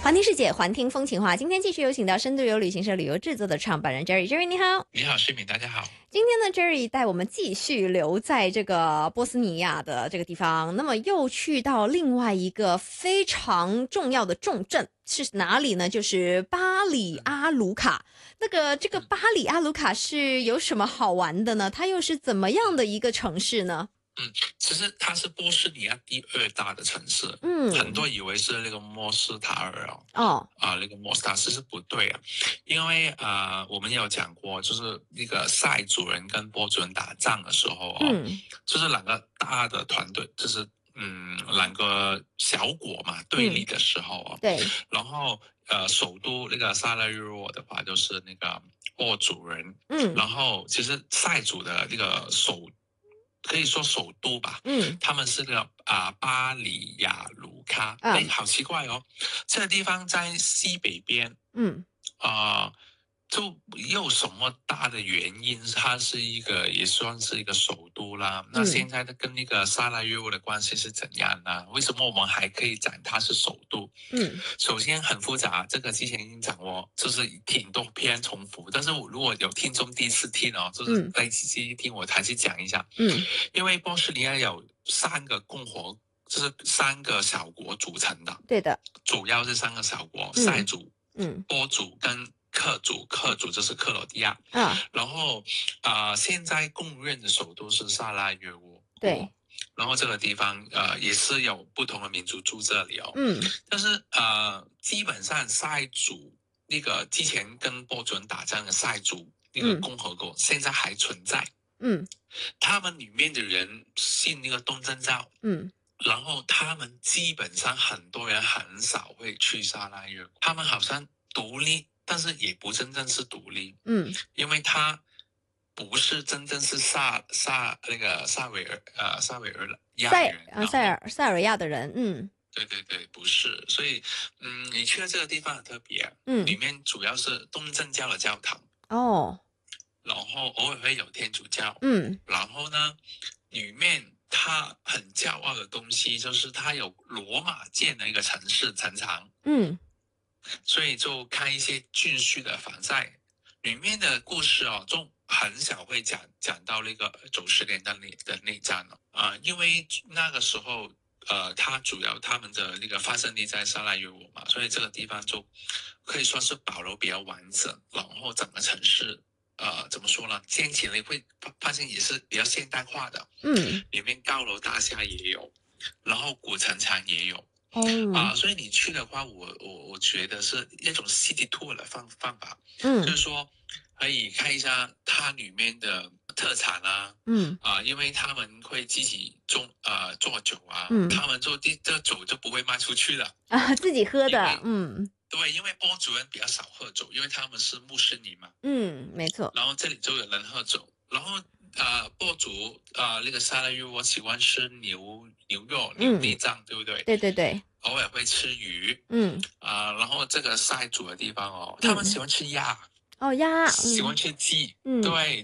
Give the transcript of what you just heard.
环听世界，环听风情话。今天继续有请到深度游旅行社旅游制作的创办人 Jerry，Jerry 你好。 你好，诗敏，大家好。 今天呢，Jerry 带我们继续留在这个波斯尼亚的这个地方，那么又去到另外一个非常重要的重镇是哪里呢？就是巴里阿鲁卡。这个巴里阿鲁卡是有什么好玩的呢？它又是怎么样的一个城市呢？ 其实它是波斯尼亚第二大的城市，很多以为是那个莫斯塔尔那个莫斯塔斯是不对啊，因为我们有讲过，就是那个塞族人跟波族人打仗的时候就是两个大的团队，就是两个小国嘛对立的时候对， 然后首都那个萨拉热窝的话就是那个波族人，然后其实塞族的那个可以说首都吧，他们是那个巴里亚鲁卡，好奇怪哦，这个地方在西北边，就有什么大的原因？它是也算是一个首都啦。那现在的跟那个萨拉热窝的关系是怎样呢？为什么我们还可以讲它是首都？首先很复杂，这个之前已经讲过，就是挺多篇重复。但是如果有听众第一次听就是再继续听我还是讲一下。因为波斯尼亚有3个共和，就是3个小国组成的。 对的， 主要是3个小国，塞族、波族跟克族就是克罗地亚。然后现在公认的首都是萨拉热窝。 对。 然后这个地方也是有不同的民族住这里但是基本上塞族那个之前跟波族人打仗的塞族那个共和国现在还存在。他们里面的人信那个东正教。然后他们基本上很多人很少会去萨拉热窝，他们好像独立，但是也不真正是独立。因为他不是真正是萨维尔亚人， 塞尔亚的人。 对，不是。所以你去的这个地方很特别，里面主要是东正教的教堂然后偶尔会有天主教。然后呢里面它很骄傲的东西就是它有罗马建的一个城市城墙。所以就看一些军事的防晒里面的故事就很少会讲到那个90年代的内战因为那个时候它主要他们的那个发生地在萨拉热窝嘛，所以这个地方就可以说是保留比较完整，然后整个城市怎么说呢，建起来会发现也是比较现代化的。里面高楼大厦也有，然后古城墙也有。所以你去的话我觉得是一种 city tour 的方法。就是说可以看一下它里面的特产因为他们会自己做酒他们做这酒就不会卖出去的自己喝的。 对，因为波族人比较少喝酒，因为他们是穆斯林嘛。 没错。 然后这里就有人喝酒，然后波族那个萨拉热窝喜欢吃牛肉、牛内脏，对不对？ 对。 偶尔会吃鱼。然后这个塞族的地方他们喜欢吃鸭。 鸭。 喜欢吃鸡。对，